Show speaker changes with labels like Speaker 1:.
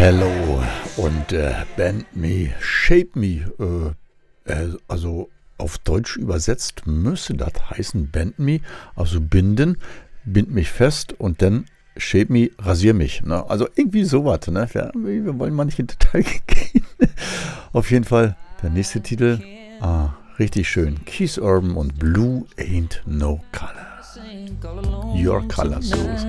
Speaker 1: Hello und Bend Me, Shape Me, also auf Deutsch übersetzt müsste das heißen Bend Me, also binden, bind mich fest und dann Shape Me, rasier mich. Ne? Also irgendwie sowas. Ne? Wir wollen mal nicht in Detail gehen. Auf jeden Fall der nächste Titel, richtig schön. Keith Urban und Blue Ain't No Color. Your Color, so ist